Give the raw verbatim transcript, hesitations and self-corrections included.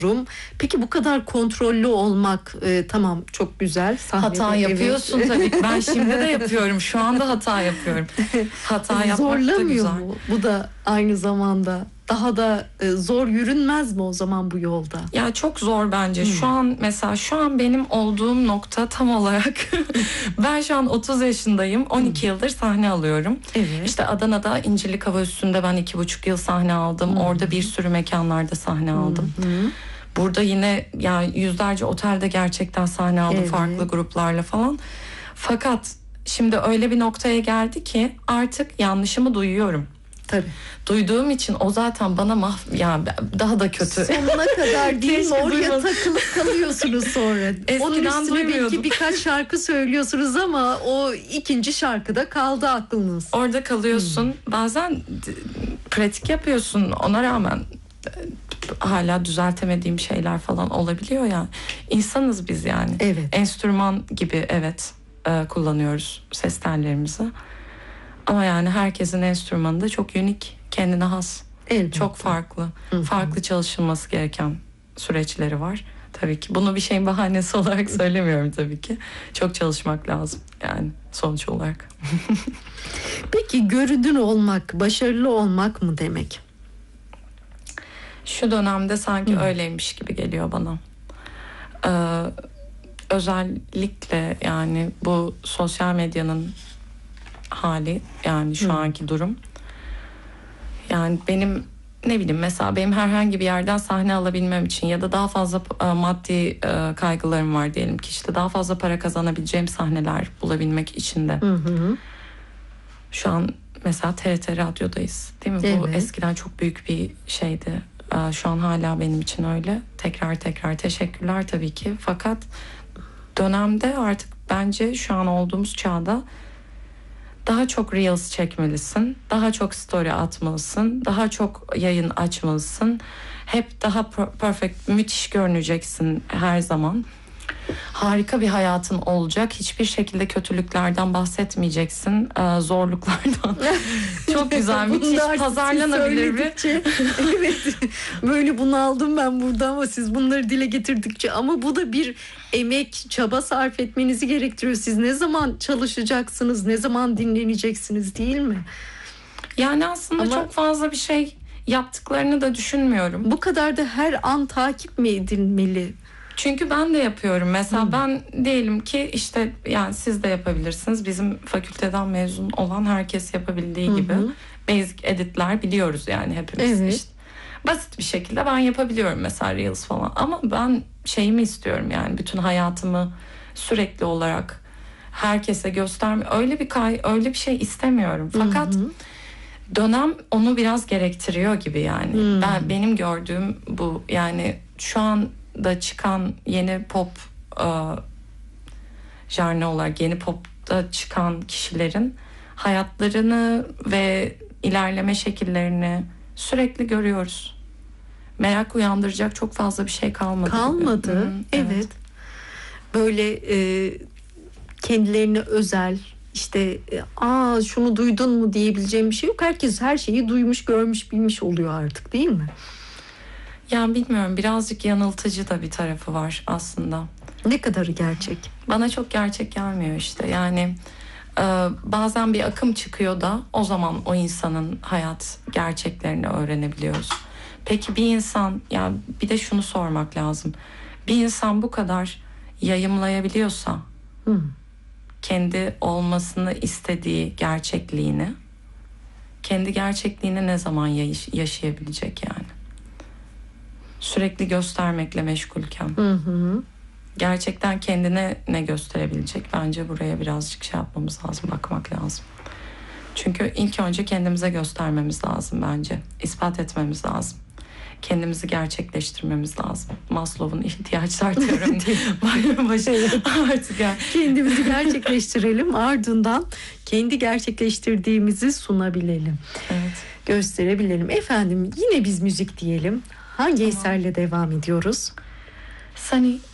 Peki bu kadar kontrollü olmak e, tamam çok güzel. Sahnede, hata yapıyorsun evet. tabii. Ben şimdi de yapıyorum. Şu anda hata yapıyorum. Hata yapmak Zorlamıyor da güzel. mu? Bu da aynı zamanda daha da e, zor yürünmez mi o zaman bu yolda? Ya çok zor bence. Hmm. Şu an mesela şu an benim olduğum nokta tam olarak ben şu an otuz yaşındayım. on iki hmm. yıldır sahne alıyorum. Evet. İşte Adana'da İncirlik Hava Üssü'nde ben iki buçuk yıl sahne aldım. Hmm. Orada bir sürü mekanlarda sahne aldım. Hmm. Burada yine yani yüzlerce otelde gerçekten sahne aldım, evet. Farklı gruplarla falan. Fakat şimdi öyle bir noktaya geldi ki artık yanlışımı duyuyorum. Tabii. Duyduğum için o zaten bana mah yani daha da kötü. Sonuna kadar değil mi? Oraya takılıp kalıyorsunuz sonra. Eskiden onun üstüne duymuyordum. Belki birkaç şarkı söylüyorsunuz ama o ikinci şarkıda kaldı aklınız. Orada kalıyorsun. Hmm. Bazen pratik yapıyorsun. Ona rağmen hala düzeltemediğim şeyler falan olabiliyor ya. İnsanız biz yani. Evet. Enstrüman gibi evet e, kullanıyoruz ses tellerimizi. Ama yani herkesin enstrümanı da çok unik, kendine has. Elbette. Çok farklı. Hı-hı. Farklı çalışılması gereken süreçleri var. Tabii ki bunu bir şeyin bahanesi olarak söylemiyorum tabii ki. Çok çalışmak lazım yani sonuç olarak. Peki görünür olmak, başarılı olmak mı demek? Şu dönemde sanki Hı. öyleymiş gibi geliyor bana. Ee, özellikle yani bu sosyal medyanın hali yani şu Hı. anki durum. Yani benim ne bileyim mesela benim herhangi bir yerden sahne alabilmem için ya da daha fazla e, maddi e, kaygılarım var diyelim ki işte daha fazla para kazanabileceğim sahneler bulabilmek için de. Hı hı. Şu an mesela T R T Radyo'dayız değil mi? Evet. Bu eskiden çok büyük bir şeydi. E, şu an hala benim için öyle. Tekrar tekrar teşekkürler tabii ki. Fakat dönemde artık bence şu an olduğumuz çağda daha çok reels çekmelisin, daha çok story atmalısın, daha çok yayın açmalısın. Hep daha perfect, müthiş görüneceksin her zaman. Harika bir hayatın olacak. Hiçbir şekilde kötülüklerden bahsetmeyeceksin, zorluklardan. Çok güzel, müthiş pazarlanabilir bir. Evet, böyle bunaldım ben burada ama siz bunları dile getirdikçe ama bu da bir emek, çaba sarf etmenizi gerektiriyor. Siz ne zaman çalışacaksınız, ne zaman dinleneceksiniz değil mi? Yani aslında ama çok fazla bir şey yaptıklarını da düşünmüyorum. Bu kadar da her an takip mi edilmeli? Çünkü ben de yapıyorum. Mesela hmm. ben diyelim ki işte yani siz de yapabilirsiniz. Bizim fakülteden mezun olan herkes yapabildiği hmm. gibi basic editler biliyoruz yani hepimiz. Evet. İşte basit bir şekilde ben yapabiliyorum mesela reels falan. Ama ben şeyimi istiyorum yani bütün hayatımı sürekli olarak herkese gösterme. Öyle bir kay, öyle bir şey istemiyorum. Fakat hmm. dönem onu biraz gerektiriyor gibi yani. Hmm. Ben benim gördüğüm bu yani şu an da çıkan yeni pop e, janrı olarak yeni popta çıkan kişilerin hayatlarını ve ilerleme şekillerini sürekli görüyoruz. Merak uyandıracak çok fazla bir şey kalmadı. Kalmadı. Hı, evet. evet. Böyle e, kendilerine özel işte aa şunu duydun mu diyebileceğim bir şey yok. Herkes her şeyi duymuş, görmüş, bilmiş oluyor artık değil mi? Yani bilmiyorum birazcık yanıltıcı da bir tarafı var aslında. Ne kadarı gerçek? Bana çok gerçek gelmiyor işte yani e, bazen bir akım çıkıyor da o zaman o insanın hayat gerçeklerini öğrenebiliyoruz. Peki bir insan yani bir de şunu sormak lazım. Bir insan bu kadar yayımlayabiliyorsa hmm. kendi olmasını istediği gerçekliğini kendi gerçekliğini ne zaman yaş- yaşayabilecek yani? Sürekli göstermekle meşgulken. Hı hı. Gerçekten kendine ne gösterebilecek? Bence buraya birazcık şey yapmamız lazım, bakmak lazım. Çünkü ilk önce kendimize göstermemiz lazım bence. İspat etmemiz lazım. Kendimizi gerçekleştirmemiz lazım. Maslow'un ihtiyaçlar diyorum diye. Artık yani. Kendimizi gerçekleştirelim, ardından kendi gerçekleştirdiğimizi sunabilelim. Evet. Gösterebilelim. Efendim yine biz müzik diyelim. Hangi tamam. eserle devam ediyoruz? Sunny